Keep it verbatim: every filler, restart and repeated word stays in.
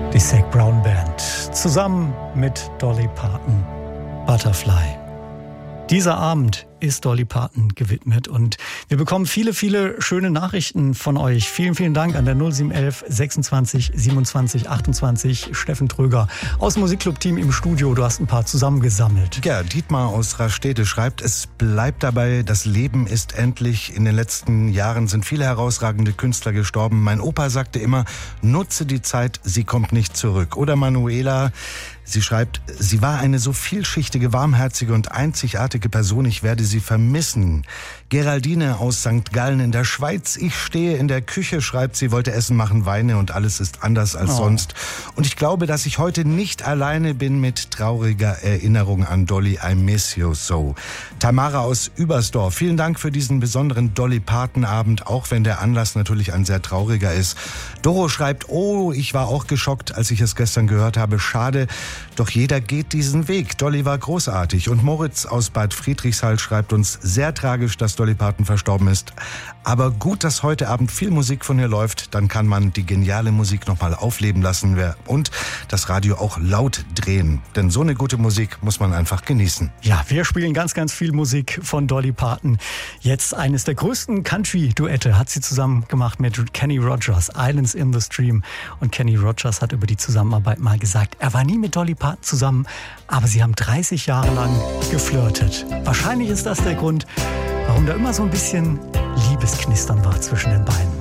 Die Zac Brown Band zusammen mit Dolly Parton, Butterfly. Dieser Abend ist Dolly Parton gewidmet und wir bekommen viele, viele schöne Nachrichten von euch. Vielen, vielen Dank an der null sieben elf sechsundzwanzig siebenundzwanzig achtundzwanzig. Steffen Tröger aus dem Musikclub-Team im Studio. Du hast ein paar zusammengesammelt. Ja, Dietmar aus Rastede schreibt, es bleibt dabei, das Leben ist endlich. In den letzten Jahren sind viele herausragende Künstler gestorben. Mein Opa sagte immer, nutze die Zeit, sie kommt nicht zurück. Oder Manuela, sie schreibt, sie war eine so vielschichtige, warmherzige und einzigartige Person, ich werde sie vermissen. Geraldine aus Sankt Gallen in der Schweiz, ich stehe in der Küche, schreibt sie, wollte Essen machen, weine und alles ist anders als oh. sonst. Und ich glaube, dass ich heute nicht alleine bin mit trauriger Erinnerung an Dolly, I miss you so. Tamara aus Übersdorf, vielen Dank für diesen besonderen Dolly Parton Abend, auch wenn der Anlass natürlich ein sehr trauriger ist. Doro schreibt, oh, ich war auch geschockt, als ich es gestern gehört habe, schade, doch jeder geht diesen Weg. Dolly war großartig. Und Moritz aus Bad Friedrichshall schreibt uns, sehr tragisch, dass Dolly Parton verstorben ist. Aber gut, dass heute Abend viel Musik von ihr läuft. Dann kann man die geniale Musik nochmal aufleben lassen und das Radio auch laut drehen. Denn so eine gute Musik muss man einfach genießen. Ja, wir spielen ganz, ganz viel Musik von Dolly Parton. Jetzt eines der größten Country-Duette hat sie zusammen gemacht mit Kenny Rogers, Islands in the Stream. Und Kenny Rogers hat über die Zusammenarbeit mal gesagt, er war nie mit Dolly Parton zusammen, aber sie haben dreißig Jahre lang geflirtet. Wahrscheinlich ist das der Grund, warum da immer so ein bisschen Liebesknistern war zwischen den beiden.